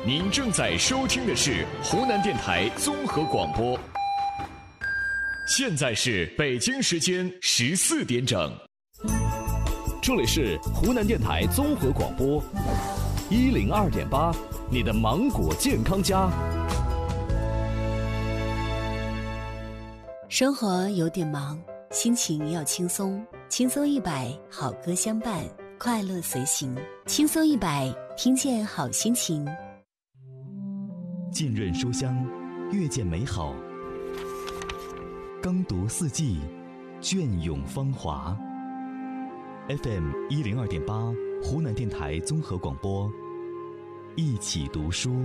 您正在收听的是湖南电台综合广播。现在是北京时间14点整， 这里是湖南电台综合广播102.8，你的芒果健康家。 生活有点忙，心情要轻松，轻松100，好歌相伴，快乐随行，轻松100，听见好心情。 浸润书香，阅见美好，耕读四季，隽永芳华。FM 102.8，湖南电台综合广播，一起读书。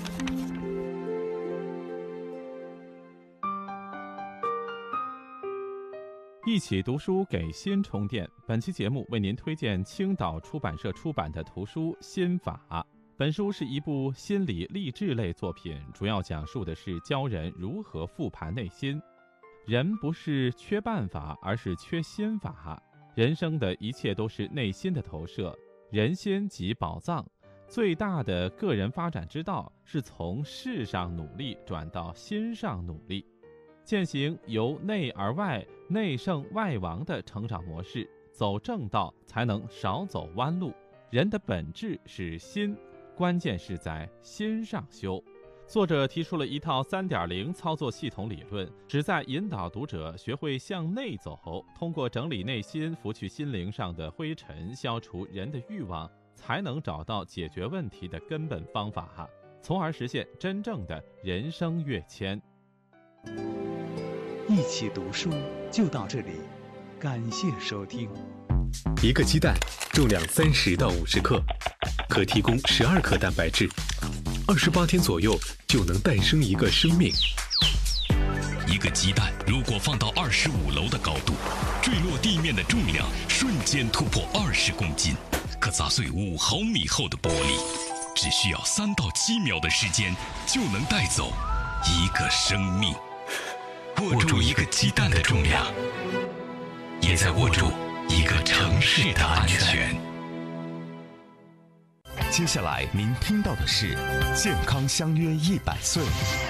一起读书给心充电。本期节目为您推荐青岛出版社出版的图书《心法》。本书是一部心理励志类作品，主要讲述的是教人如何复盘内心。人不是缺办法，而是缺心法。人生的一切都是内心的投射，人心即宝藏。最大的个人发展之道是从事上努力转到心上努力，践行由内而外、内胜外王的成长模式，走正道才能少走弯路。人的本质是心，关键是在心上修。作者提出了一套 3.0 操作系统理论，旨在引导读者学会向内走，通过整理内心，拂去心灵上的灰尘，消除人的欲望，才能找到解决问题的根本方法，从而实现真正的人生跃迁。 一起读书就到这里，感谢收听。 一个鸡蛋重量30到50克，可提供12克蛋白质，28天左右就能诞生一个生命。 一个鸡蛋如果放到25楼的高度，坠落地面的重量瞬间突破20公斤，可砸碎5毫米厚的玻璃，只需要3到7秒的时间就能带走一个生命。握住一个鸡蛋的重量，也在握住一个城市的安全。 接下来您听到的是健康相约100岁。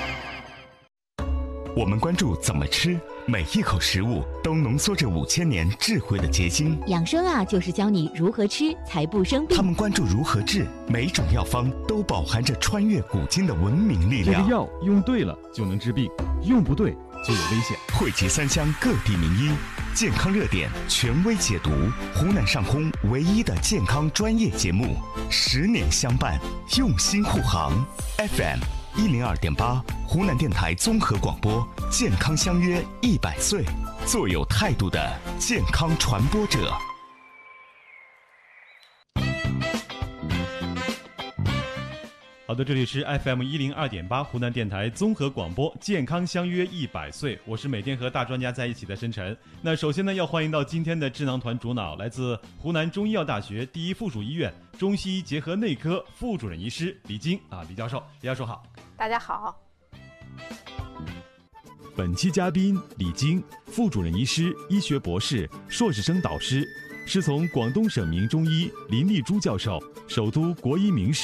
我们关注怎么吃，每一口食物都浓缩着5000年智慧的结晶。 养生啊，就是教你如何吃才不生病。 他们关注如何治，每种药方都饱含着穿越古今的文明力量。 这个药用对了就能治病，用不对就有危险。 汇集3乡各地名医，健康热点权威解读，湖南上空唯一的健康专业节目，10年相伴，用心护航。FM 102.8，湖南电台综合广播，健康相约100岁，做有态度的健康传播者。 好的，这里是 FM 102.8湖南电台综合广播，健康相约100岁，我是每天和大专家在一起的申晨。那首先呢，要欢迎到今天的智囊团主脑，来自湖南中医药大学第一附属医院中西医结合内科副主任医师李晶李教授。李教授好。 大家好。 本期嘉宾李晶，副主任医师、医学博士、硕士生导师，是从广东省名中医林立珠教授、首都国医名师